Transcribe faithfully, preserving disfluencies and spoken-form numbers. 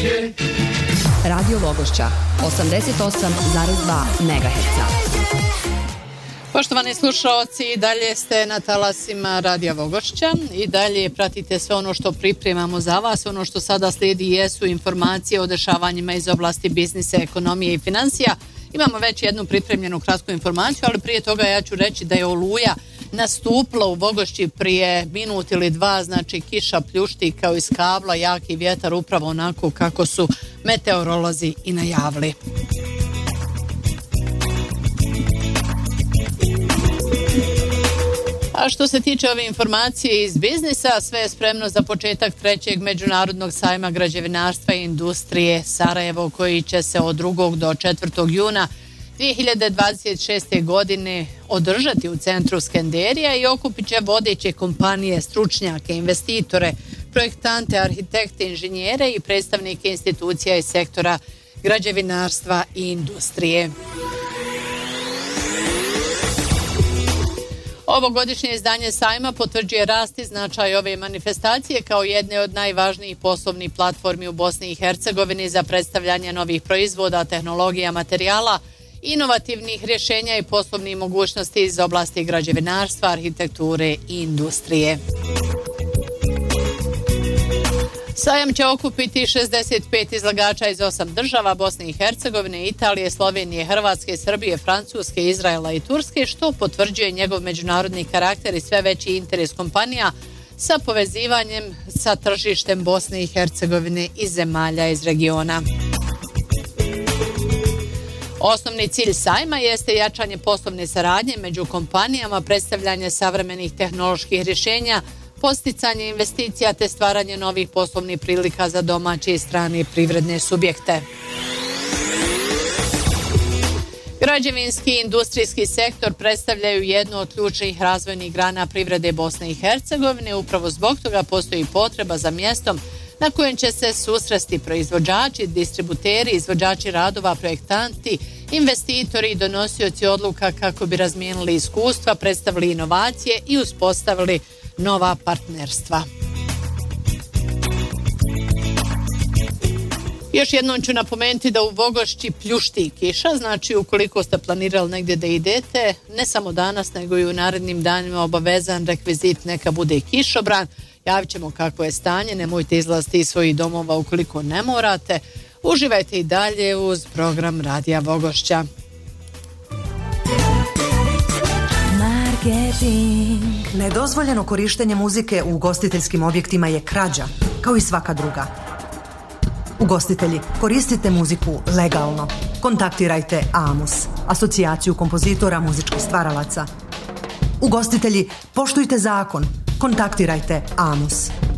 Radio Vogošća, osamdeset osam zarez dva megaherca. Poštovani slušalci, i dalje ste na talasima Radija Vogošća i dalje pratite sve ono što pripremamo za vas. Ono što sada slijedi jesu informacije o dešavanjima iz oblasti biznisa, ekonomije i financija. Imamo već jednu pripremljenu kratku informaciju, ali prije toga ja ću reći da je oluja nastupila u Vogošći prije minut ili dva, znači kiša pljušti kao iz kabla, jaki vjetar, upravo onako kako su meteorolozi i najavili. A što se tiče ove informacije iz biznisa, sve je spremno za početak trećeg međunarodnog sajma građevinarstva i industrije Sarajevo, koji će se od drugog do četvrtog juna dvije hiljade dvadeset šeste. godine održati u centru Skenderija i okupit će vodeće kompanije, stručnjake, investitore, projektante, arhitekte, inženjere i predstavnike institucija iz sektora građevinarstva i industrije. Ovogodišnje izdanje sajma potvrđuje rast i značaj ove manifestacije kao jedne od najvažnijih poslovnih platformi u Bosni i Hercegovini za predstavljanje novih proizvoda, tehnologija, materijala, inovativnih rješenja i poslovnih mogućnosti iz oblasti građevinarstva, arhitekture i industrije. Sajam će okupiti šezdeset pet izlagača iz osam država: Bosne i Hercegovine, Italije, Slovenije, Hrvatske, Srbije, Francuske, Izraela i Turske, što potvrđuje njegov međunarodni karakter i sve veći interes kompanija sa povezivanjem sa tržištem Bosne i Hercegovine i zemalja iz regiona. Osnovni cilj sajma jeste jačanje poslovne saradnje među kompanijama, predstavljanje savremenih tehnoloških rješenja, podsticanje investicija te stvaranje novih poslovnih prilika za domaće i strane privredne subjekte. Građevinski i industrijski sektor predstavljaju jednu od ključnih razvojnih grana privrede Bosne i Hercegovine. Upravo zbog toga postoji potreba za mjestom na kojem će se susresti proizvođači, distributeri, izvođači radova, projektanti, investitori i donosioci odluka kako bi razmijenili iskustva, predstavili inovacije i uspostavili nova partnerstva. Još jednom ću napomenuti da u Vogošći pljušti kiša, znači ukoliko ste planirali negdje da idete, ne samo danas nego i u narednim danima obavezan rekvizit neka bude kišobran. Javit ćemo kako je stanje, nemojte izlaziti iz svojih domova ukoliko ne morate. Uživajte i dalje uz program Radija Vogošća. Nedozvoljeno korištenje muzike u ugostiteljskim objektima je krađa, kao i svaka druga. Ugostitelji, koristite muziku legalno. Kontaktirajte AMUS, asocijaciju kompozitora muzičkih stvaralaca. Ugostitelji, poštujte zakon. Kontaktirajte AMUS.